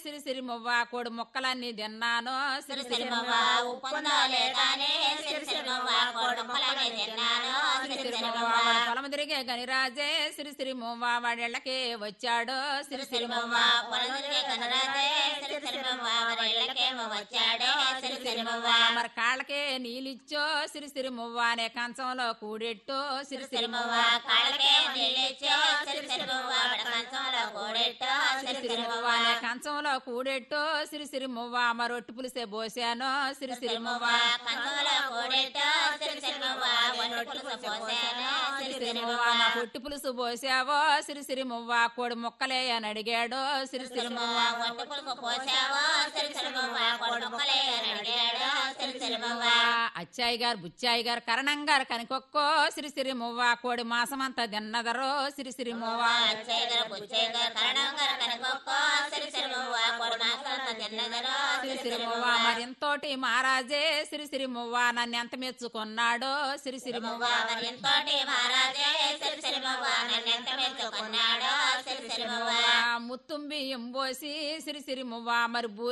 సిరిసిరి మువ్వ కోడి ముక్కలన్నీ తిన్నాను సిరిసిరి మువ్వ ఉప్పుందోలే గాని సిరిసిరి మువ్వ కోడి ముక్కలన్నీ తిన్నాను సిరిసిరి మువ్వ పొలం తిరిగే గనిరాజే సిరిసిరి మువ్వ వాడెళ్ళకే వచ్చాడు సిరిసిరి మువ్వ పొలం తిరిగే గనిరాజే సిరిసిరి మువ్వ వాడెళ్ళకేమో వచ్చాడు సిరిసిరి మువ్వ మరి కాళ్ళకే నీళ్ళిచ్చో సిరిసిరి మువ్వ అనే కంచంలో కూడెట్టు సిరిసిరి మువ్వ కాళ్ళకే నీళ్ళిచ్చో సిరిసిరి మువ్వ కంచంలో కూడెట్టు సిరిసిరి మువ్వ అనే కంచంలో కూడెట్టు సిరిసిరి మువ్వ మరొట్టి పులిసే పోసాను సిరిసిరి మువ్వ కంచంలో కూడెట్టు సిరిసిరి మువ్వ వనొట్టి పులుసు పోసాను సిరిసిరి మువ్వ నా పొట్టి పులుసు పోసావో సిరిసిరి మువ్వ కోడి ముక్కలే అని అడిగాడు సిరిసిరి మువ్వ వట్టి పులుసు పోసావో సిరిసిరి మువ్వ కోడి ముక్కలే అని అడిగాడు సిరిసిరి మువ్వ అచ్చాయి గారు బుచ్చాయి గారు కరణం గారు కనికొక్కో సిరిసిరి మువ్వ కోడి మాసమంతా తిన్నదరో సిరిసిరి మువ్వ అచ్చయ్య గారు బుచ్చయ్య గారు కరణం గారు కనుకొక్కో సిరిసిరి మువ్వ కోడి మాసమంతా తిన్నదరో సిరిసిరి మువ్వ మరింతోటి మహారాజే సిరిసిరి మువ్వ నన్ను ఎంత మెచ్చుకున్నాడో సిరిసిరి మువ్వ మరింతోటి మహారాజే సిరిసిరి మువ్వ నన్ను ఎంత మెచ్చుకున్నాడో సిరిసిరి మువ్వ ముత్తుంబి ఎంబోసి సిరిసిరి మువ్వ మరి